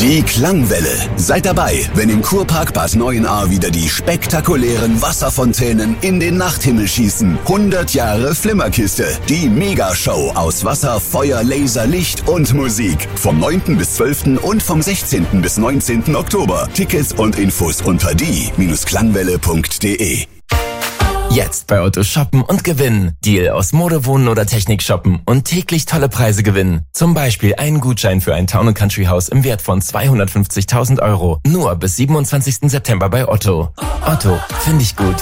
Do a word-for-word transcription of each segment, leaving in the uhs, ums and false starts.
Die Klangwelle. Seid dabei, wenn im Kurpark Bad Neuenahr wieder die spektakulären Wasserfontänen in den Nachthimmel schießen. hundert Jahre Flimmerkiste. Die Megashow aus Wasser, Feuer, Laser, Licht und Musik. Vom neunten bis zwölften und vom sechzehnten bis neunzehnten Oktober. Tickets und Infos unter die Klangwelle punkt de. Jetzt bei Otto shoppen und gewinnen. Deal aus Mode, Wohnen oder Technik shoppen und täglich tolle Preise gewinnen. Zum Beispiel einen Gutschein für ein Town and Country Haus im Wert von zweihundertfünfzigtausend Euro. Nur bis siebenundzwanzigsten September bei Otto. Otto, finde ich gut.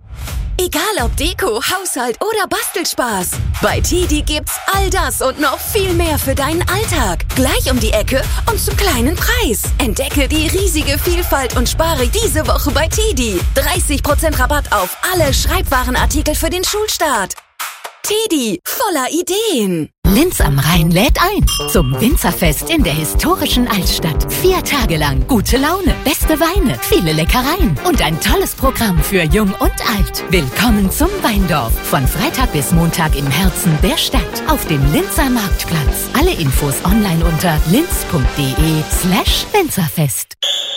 Egal ob Deko, Haushalt oder Bastelspaß. Bei Tidi gibt's all das und noch viel mehr für deinen Alltag. Gleich um die Ecke und zum kleinen Preis. Entdecke die riesige Vielfalt und spare diese Woche bei Tidi. dreißig Prozent Rabatt auf alle Schreibwarenartikel für den Schulstart. Tidi, voller Ideen. Linz am Rhein lädt ein zum Winzerfest in der historischen Altstadt. Vier Tage lang gute Laune, beste Weine, viele Leckereien und ein tolles Programm für Jung und Alt. Willkommen zum Weindorf. Von Freitag bis Montag im Herzen der Stadt auf dem Linzer Marktplatz. Alle Infos online unter linz.de slash Winzerfest.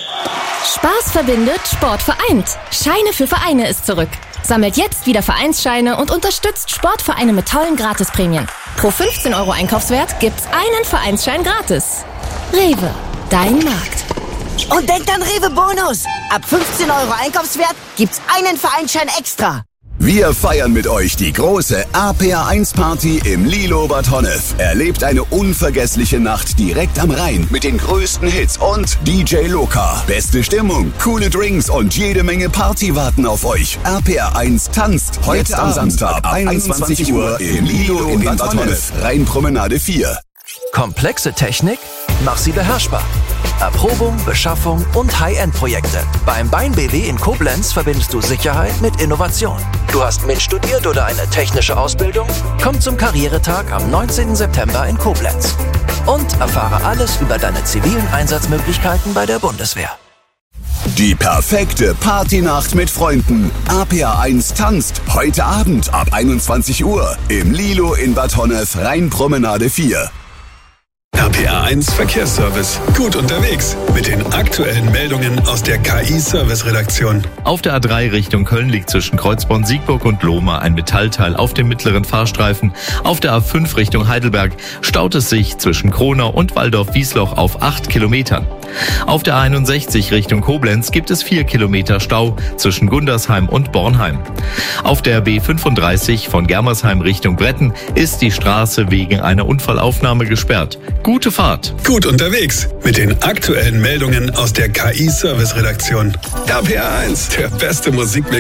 Spaß verbindet, Sport vereint. Scheine für Vereine ist zurück. Sammelt jetzt wieder Vereinsscheine und unterstützt Sportvereine mit tollen Gratisprämien. Pro fünfzehn Euro Einkaufswert gibt's einen Vereinsschein gratis. Rewe, dein Markt. Und denkt an Rewe Bonus. Ab fünfzehn Euro Einkaufswert gibt's einen Vereinsschein extra. Wir feiern mit euch die große A P R eins Party im Lilo Bad Honnef. Erlebt eine unvergessliche Nacht direkt am Rhein mit den größten Hits und D J Loka. Beste Stimmung, coole Drinks und jede Menge Party warten auf euch. A P R eins tanzt heute Jetzt am Samstag ab einundzwanzig Uhr im Lilo in Bad Honnef. Rheinpromenade vier. Komplexe Technik? Mach sie beherrschbar. Erprobung, Beschaffung und High-End-Projekte. Beim Bein B W in Koblenz verbindest du Sicherheit mit Innovation. Du hast MINT studiert oder eine technische Ausbildung? Komm zum Karrieretag am neunzehnten September in Koblenz. Und erfahre alles über deine zivilen Einsatzmöglichkeiten bei der Bundeswehr. Die perfekte Partynacht mit Freunden. A P R eins tanzt heute Abend ab einundzwanzig Uhr im Lilo in Bad Honnef, Rheinpromenade vier. A P R eins Verkehrsservice. Gut unterwegs mit den aktuellen Meldungen aus der K I-Service-Redaktion. Auf der A drei Richtung Köln liegt zwischen Kreuzborn, Siegburg und Lohmar ein Metallteil auf dem mittleren Fahrstreifen. Auf der A fünf Richtung Heidelberg staut es sich zwischen Kronau und Waldorf-Wiesloch auf acht Kilometern. Auf der A einundsechzig Richtung Koblenz gibt es vier Kilometer Stau zwischen Gundersheim und Bornheim. Auf der B fünfunddreißig von Germersheim Richtung Bretten ist die Straße wegen einer Unfallaufnahme gesperrt. Gute Fahrt. Gut unterwegs mit den aktuellen Meldungen aus der K I-Service-Redaktion. A P R eins, der beste Musikmix.